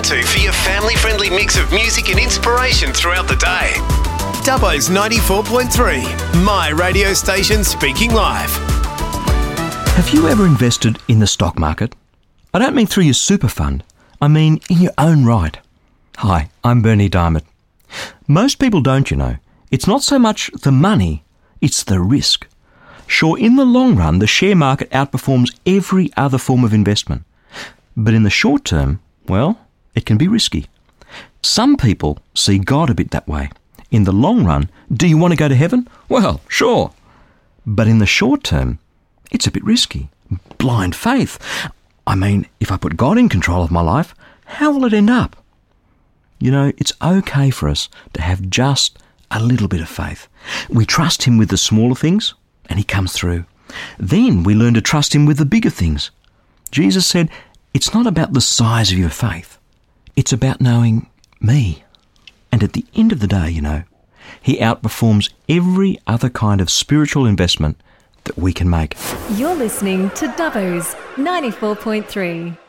to for your family-friendly mix of music and inspiration throughout the day. Dubbo's 94.3, my radio station speaking live. Have you ever invested in the stock market? I don't mean through your super fund. I mean in your own right. Hi, I'm Bernie Diamond. Most people don't, you know. It's not so much the money, it's the risk. Sure, in the long run, the share market outperforms every other form of investment. But in the short term, well, it can be risky. Some people see God a bit that way. In the long run, do you want to go to heaven? Well, sure. But in the short term, it's a bit risky. Blind faith. I mean, if I put God in control of my life, how will it end up? You know, it's okay for us to have just a little bit of faith. We trust Him with the smaller things, and He comes through. Then we learn to trust Him with the bigger things. Jesus said, it's not about the size of your faith. It's about knowing me. And at the end of the day, you know, He outperforms every other kind of spiritual investment that we can make. You're listening to Dubbo's 94.3.